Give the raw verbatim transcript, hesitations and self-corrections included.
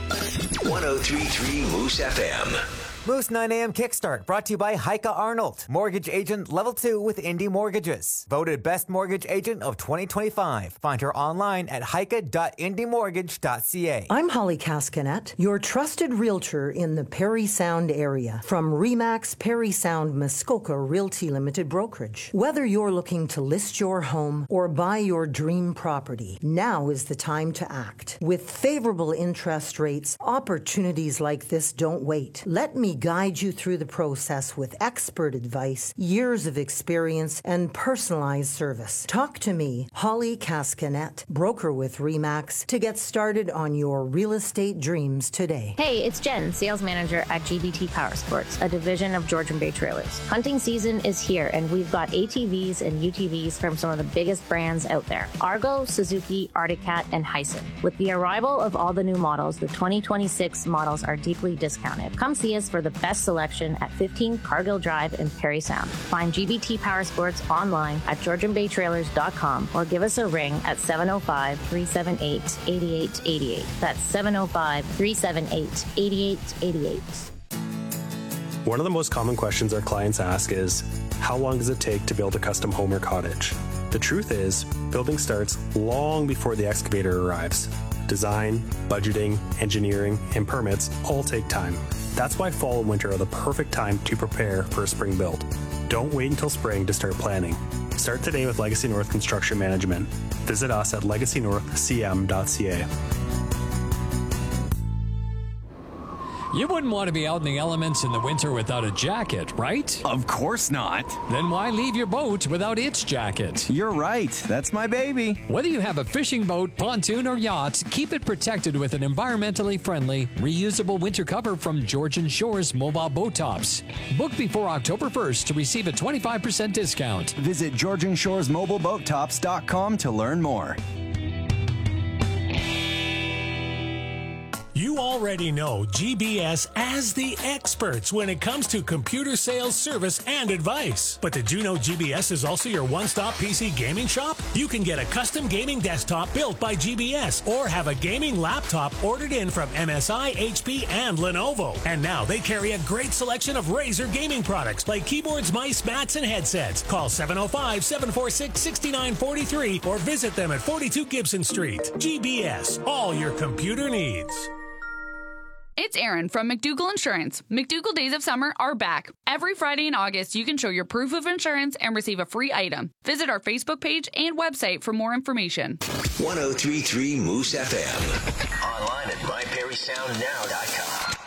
one oh three point three Moose F M. Moose nine a.m. Kickstart brought to you by Heike Arnold, Mortgage Agent Level two with Indy Mortgages. Voted Best Mortgage Agent of twenty twenty-five. Find her online at heike dot indy mortgage dot c a. I'm Holly Cascanet, your trusted realtor in the Perry Sound area from Remax Perry Sound Muskoka Realty Limited Brokerage. Whether you're looking to list your home or buy your dream property, now is the time to act. With favorable interest rates, opportunities like this don't wait. Let me guide you through the process with expert advice, years of experience, and personalized service. Talk to me, Holly Cascanet, broker with Remax, to get started on your real estate dreams today. Hey, it's Jen, sales manager at G B T Powersports, a division of Georgian Bay Trailers. Hunting season is here, and we've got A T Vs and U T Vs from some of the biggest brands out there: Argo, Suzuki, Arctic Cat, and Hyson. With the arrival of all the new models, the twenty twenty-six models are deeply discounted. Come see us for the best selection at fifteen Cargill Drive in Perry Sound. Find G B T Powersports online at georgian bay trailers dot com or give us a ring at seven oh five, three seven eight, eight eight eight eight. That's seven oh five, three seven eight, eight eight eight eight. One of the most common questions our clients ask is, how long does it take to build a custom home or cottage? The truth is, building starts long before the excavator arrives. Design, budgeting, engineering, and permits all take time. That's why fall and winter are the perfect time to prepare for a spring build. Don't wait until spring to start planning. Start today with Legacy North Construction Management. Visit us at legacy north c m dot c a. You wouldn't want to be out in the elements in the winter without a jacket, right? Of course not. Then why leave your boat without its jacket? You're right. That's my baby. Whether you have a fishing boat, pontoon, or yacht, keep it protected with an environmentally friendly, reusable winter cover from Georgian Shores Mobile Boat Tops. Book before October first to receive a twenty-five percent discount. Visit georgian shores mobile boat tops dot com to learn more. You already know G B S as the experts when it comes to computer sales, service, and advice. But did you know G B S is also your one-stop P C gaming shop? You can get a custom gaming desktop built by G B S or have a gaming laptop ordered in from M S I, H P, and Lenovo. And now they carry a great selection of Razer gaming products like keyboards, mice, mats, and headsets. Call seven oh five, seven four six, six nine four three or visit them at forty-two Gibson Street. G B S, all your computer needs. It's Erin from McDougall Insurance. McDougall Days of Summer are back. Every Friday in August, you can show your proof of insurance and receive a free item. Visit our Facebook page and website for more information. one oh three point three Moose F M. Online at my perry sound now dot com.